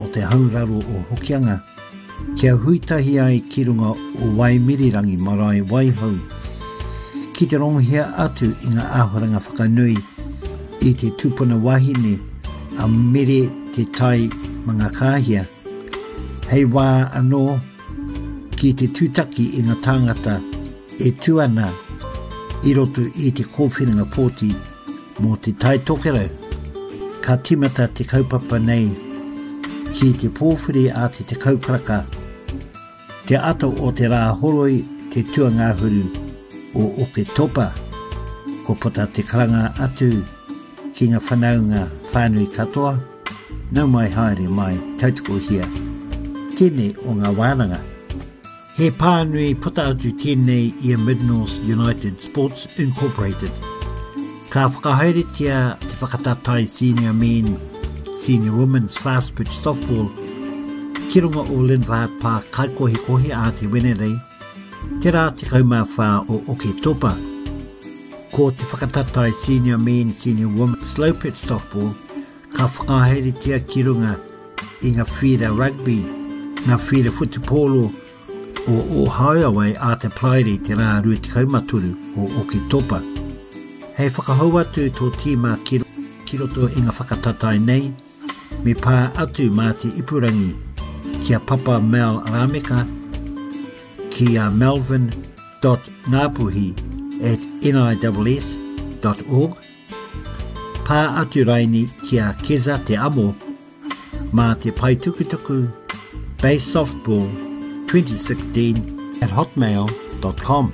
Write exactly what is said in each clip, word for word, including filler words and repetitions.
o te hauraro o Hokianga, kia huitahi ai ki runga o Waimirirangi marae Waihau, ki te rongohia atu i ngā āhuranga whakanui i te tupuna wahine a mere te tai mga kāhia. Hei wā anō ki te tūtaki i ngā tāngata e tuana i roto i te kōwhiringa pōti mō te tai tokerau. Ka timata te kaupapa nei ki te pōwhiri a te te kaukaraka, te ato o te rā horoi te tuangāhuru o Oke Topa, ko pota te karanga atu ki ngā whanaunga whānui katoa, nau mai haere mai tautoko hia. Tēnei o ngā wānanga. He pānui puta atu tēnei i a Mid-North United Sports Incorporated. Ka whakahaeretia te whakatatai Senior Men, Senior Women's Fast Pitch Softball, ki runga o Linvaat Park kaikohi kohi a te Wenerei, te rā te kaumawha o Oke Topa. Ko te whakatatai Senior Men, Senior Women's Slow Pitch Softball, ka whakahaeretia ki runga i ngā whira rugby, ngā whira futupolo o Ohio a te Prairi te rā rua te kaumaturu o Oke Topa. Hei whakahau atu tō tīma ki, ki roto i ngā whakatatai nei, me pā atu mā te ipurangi ki a Papa Mel Arameka, ki a melvin dot ngapuhi at niss dot org, pā atu raini ki a Keza te Amo, mā te paitukutuku Base Softball twenty sixteen at hotmail dot com.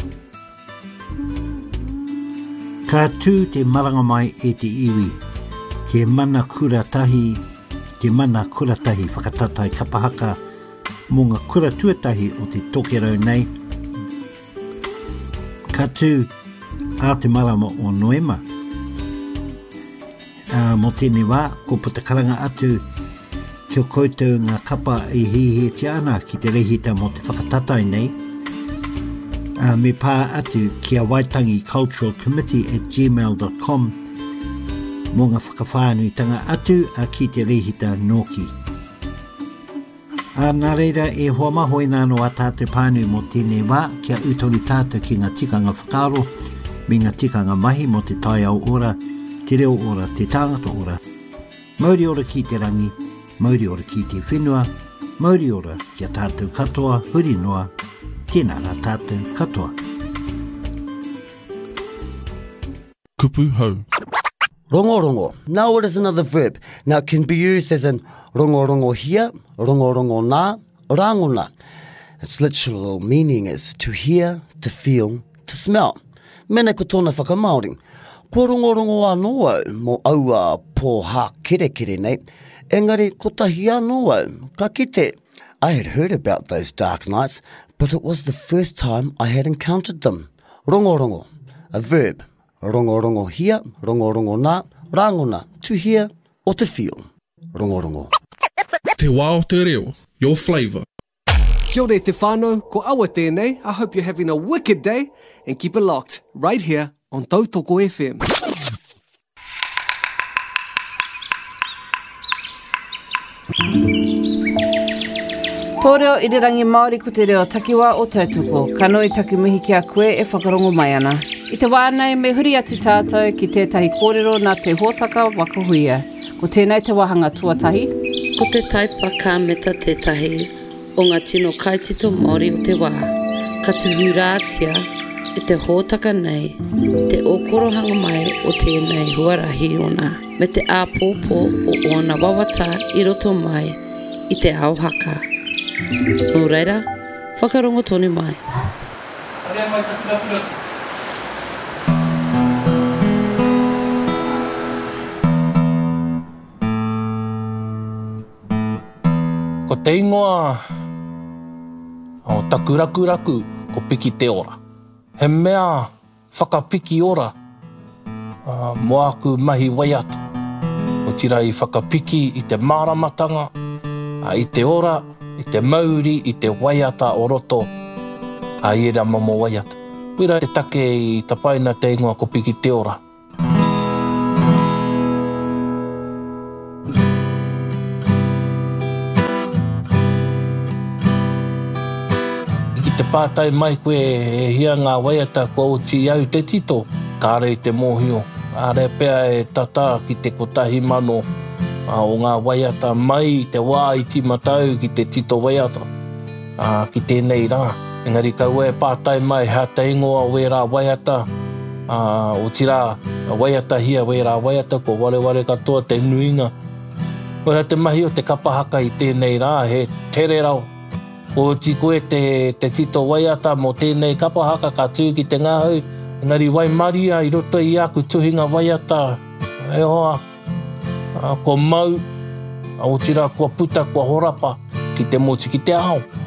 Ka tū te maranga mai e te iwi, te mana kuratahi, te mana kuratahi whakatatai kapahaka mō ngā kura tuatahi o te tokerau nei. Ka tū a te marama o Noema. Uh, mō tēnei wā, ko puta karanga atu ki o koutou ngā kapa i hihe te ana ki te rehita mō te whakatatai nei. Uh, me pā atu ki a Waitangi Cultural Committee at gmail dot com mō ngā whakawhānuitanga atu a ki te rehita Noki. A nā reira e hoa mahoi nāno a tātou pānui mō tēnei wā kia utori tātou ki ngā tikanga whakaro me ngā tikanga mahi mō te tai au ora, te reo ora, te tāngata ora. Mauri ora ki te rangi, mauri ora ki te whenua, mauri ora kia tātou katoa, huri noa, tēnā rā tātou katoa. Kupu hau. Rongo rongo. Now it is another verb. Now it can be used as in rongo rongo hia, rongo rongo nā, rangona. Its literal meaning is to hear, to feel, to smell. Mene ko tōna whakamaori. Ko rongo rongo anō au, mō aua pō hā kere kere nei. Engari, ko tahi anō au, ka kite. I had heard about those dark nights, but it was the first time I had encountered them. Rongo rongo, a verb. Rongo rongo hia, rongo rongo nā, rangona, to hear or to feel. Rongo rongo. Te wā o te reo, your flavour. Kia ora te whānau, ko awa tēnei. I hope you're having a wicked day and keep it locked right here on Tautoko F M. Tō reo i re rangi Māori ko te reo takiwā o Tautoko. Kano i taku mihi ki a koe e whakarongo mai ana. I te wānei me huri atu tātou ki tētahi kōrero nā te hōtaka wakahuia. Ko tēnei te wahanga tuatahi. Ko te taipa ka meta tētahi o ngā tino kaitito Māori o te wā. Ka tuhu rātia i te hōtaka nei, te okorohanga mai o tēnei huarahi ona. Me te āpōpō o ona wawata i roto mai i te auhaka. Nō reira, whakarongo tonu mai. Ko te ingoa o takurakuraku ko piki te ora. He mea whakapiki ora uh, mo aku mahi waiata. O tira i whakapiki i te māramatanga, uh, i te ora, i te mauri, i te waiata o roto, a uh, ira mamo waiata. Wira te take i tapaina te ingoa ko piki te ora. pātai mai koe e hia ngā waiata kua o ti au te tito, ka rei te mōhio. A re pea e tata ki te kotahi mano a, o ngā waiata mai te wā i ti matau ki te tito waiata. A, ki tēnei rā. Engari kau e pātai mai ha te ingoa o e rā waiata. A, o tira waiata hia o e rā waiata ko wale wale katoa te nuinga. Ora te mahi o te kapahaka i tēnei rā he tere rau. O ti koe te, te tito waiata mo tēnei kapahaka ka tū ki te ngāhau. Engari wai maria i roto i aku tuhinga waiata. E hoa, a, ko mau, a o tira kua puta, kua horapa ki te moti ki te ao.